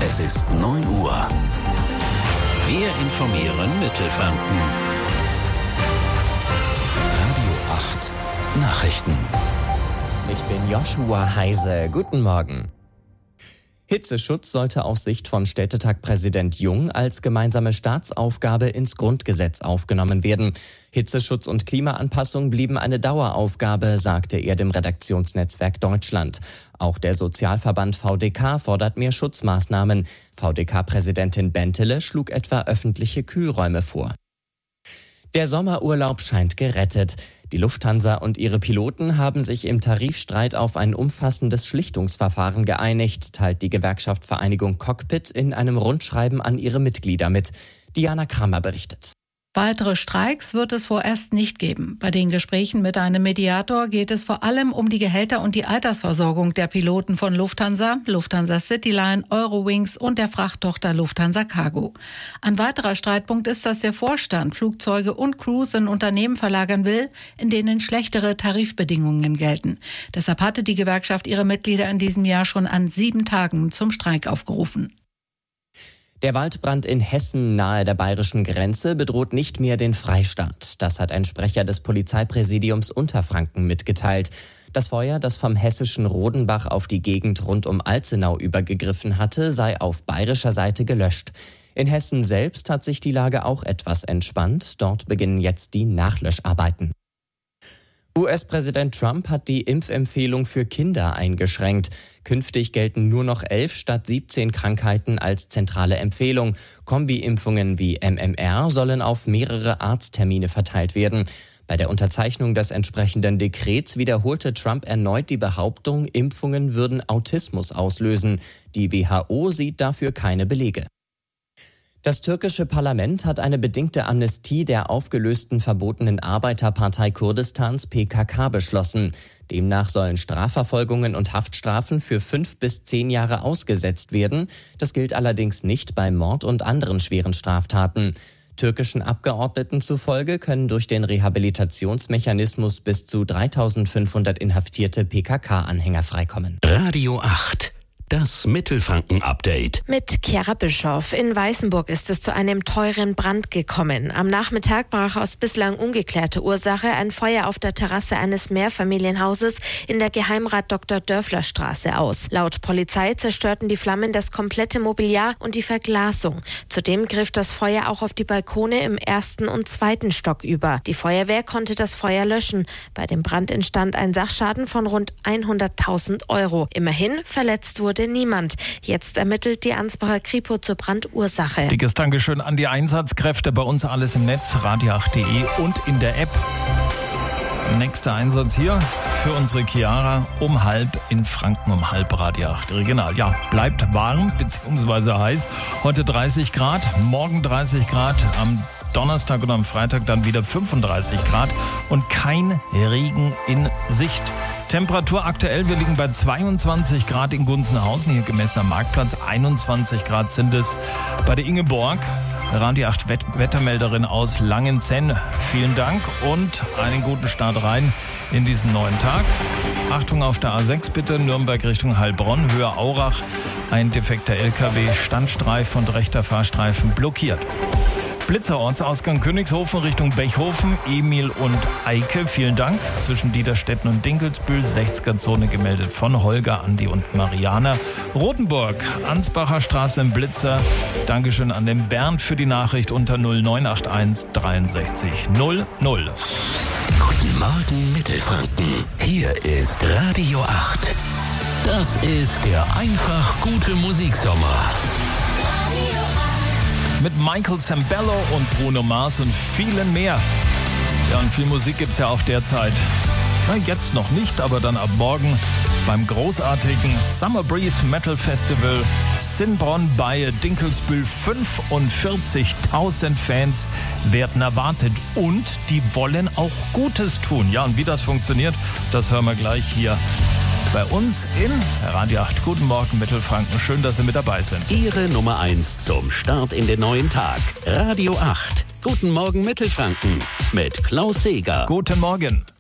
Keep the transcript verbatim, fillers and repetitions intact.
Es ist neun Uhr. Wir informieren Mittelfranken. Radio acht Nachrichten. Ich bin Joshua Heise. Guten Morgen. Hitzeschutz sollte aus Sicht von Städtetag-Präsident Jung als gemeinsame Staatsaufgabe ins Grundgesetz aufgenommen werden. Hitzeschutz und Klimaanpassung blieben eine Daueraufgabe, sagte er dem Redaktionsnetzwerk Deutschland. Auch der Sozialverband V D K fordert mehr Schutzmaßnahmen. V D K-Präsidentin Bentele schlug etwa öffentliche Kühlräume vor. Der Sommerurlaub scheint gerettet. Die Lufthansa und ihre Piloten haben sich im Tarifstreit auf ein umfassendes Schlichtungsverfahren geeinigt, teilt die Gewerkschaft Vereinigung Cockpit in einem Rundschreiben an ihre Mitglieder mit. Diana Kramer berichtet. Weitere Streiks wird es vorerst nicht geben. Bei den Gesprächen mit einem Mediator geht es vor allem um die Gehälter und die Altersversorgung der Piloten von Lufthansa, Lufthansa Cityline, Eurowings und der Frachttochter Lufthansa Cargo. Ein weiterer Streitpunkt ist, dass der Vorstand Flugzeuge und Crews in Unternehmen verlagern will, in denen schlechtere Tarifbedingungen gelten. Deshalb hatte die Gewerkschaft ihre Mitglieder in diesem Jahr schon an sieben Tagen zum Streik aufgerufen. Der Waldbrand in Hessen nahe der bayerischen Grenze bedroht nicht mehr den Freistaat. Das hat ein Sprecher des Polizeipräsidiums Unterfranken mitgeteilt. Das Feuer, das vom hessischen Rodenbach auf die Gegend rund um Alzenau übergegriffen hatte, sei auf bayerischer Seite gelöscht. In Hessen selbst hat sich die Lage auch etwas entspannt. Dort beginnen jetzt die Nachlöscharbeiten. U S-Präsident Trump hat die Impfempfehlung für Kinder eingeschränkt. Künftig gelten nur noch elf statt siebzehn Krankheiten als zentrale Empfehlung. Kombi-Impfungen wie M M R sollen auf mehrere Arzttermine verteilt werden. Bei der Unterzeichnung des entsprechenden Dekrets wiederholte Trump erneut die Behauptung, Impfungen würden Autismus auslösen. Die W H O sieht dafür keine Belege. Das türkische Parlament hat eine bedingte Amnestie der aufgelösten verbotenen Arbeiterpartei Kurdistans P K K beschlossen. Demnach sollen Strafverfolgungen und Haftstrafen für fünf bis zehn Jahre ausgesetzt werden. Das gilt allerdings nicht bei Mord und anderen schweren Straftaten. Türkischen Abgeordneten zufolge können durch den Rehabilitationsmechanismus bis zu dreitausendfünfhundert inhaftierte P K K-Anhänger freikommen. Radio acht. Das Mittelfranken-Update. Mit Chiara Bischoff. In Weißenburg ist es zu einem teuren Brand gekommen. Am Nachmittag brach aus bislang ungeklärter Ursache ein Feuer auf der Terrasse eines Mehrfamilienhauses in der Geheimrat Doktor Dörfler Straße aus. Laut Polizei zerstörten die Flammen das komplette Mobiliar und die Verglasung. Zudem griff das Feuer auch auf die Balkone im ersten und zweiten Stock über. Die Feuerwehr konnte das Feuer löschen. Bei dem Brand entstand ein Sachschaden von rund hunderttausend Euro. Immerhin verletzt wurde niemand. Jetzt ermittelt die Ansbacher Kripo zur Brandursache. Dickes Dankeschön an die Einsatzkräfte. Bei uns alles im Netz, radio acht punkt de und in der App. Nächster Einsatz hier für unsere Chiara um halb in Franken, um halb Radio acht Regional. Ja, bleibt warm bzw. heiß. Heute dreißig Grad, morgen dreißig Grad, am Donnerstag und am Freitag dann wieder fünfunddreißig Grad und kein Regen in Sicht. Temperatur aktuell, wir liegen bei zweiundzwanzig Grad in Gunzenhausen, hier gemessen am Marktplatz. einundzwanzig Grad sind es bei der Ingeborg, Radio acht Wett- Wettermelderin aus Langenzenn. Vielen Dank und einen guten Start rein in diesen neuen Tag. Achtung auf der A sechs bitte, Nürnberg Richtung Heilbronn, Höhe Aurach. Ein defekter L K W, Standstreifen und rechter Fahrstreifen blockiert. Blitzer, Ortsausgang Königshofen Richtung Bechhofen, Emil und Eike, vielen Dank. Zwischen Dieterstetten und Dinkelsbühl, sechziger-Zone gemeldet von Holger, Andi und Mariana. Rotenburg, Ansbacher Straße im Blitzer. Dankeschön an den Bernd für die Nachricht unter null neun acht eins dreiundsechzig null null. Guten Morgen Mittelfranken. Hier ist Radio acht. Das ist der einfach gute Musiksommer. Mit Michael Sambello und Bruno Mars und vielen mehr. Ja, und viel Musik gibt's ja auch derzeit. Na, jetzt noch nicht, aber dann ab morgen beim großartigen Summer Breeze Metal Festival Sinbronn bei Dinkelsbühl. fünfundvierzigtausend Fans werden erwartet und die wollen auch Gutes tun. Ja, und wie das funktioniert, das hören wir gleich hier bei uns in Radio acht. Guten Morgen Mittelfranken, schön, dass Sie mit dabei sind. Ihre Nummer eins zum Start in den neuen Tag. Radio acht. Guten Morgen Mittelfranken mit Klaus Seeger. Guten Morgen.